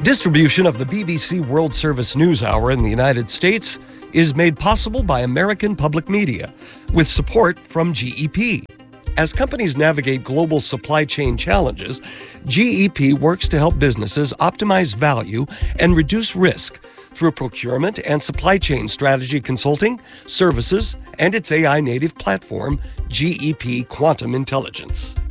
Distribution of the BBC World Service News Hour in the United States is made possible by American Public Media, with support from GEP. As companies navigate global supply chain challenges, GEP works to help businesses optimize value and reduce risk through procurement and supply chain strategy consulting, services, and its AI-native platform, GEP Quantum Intelligence.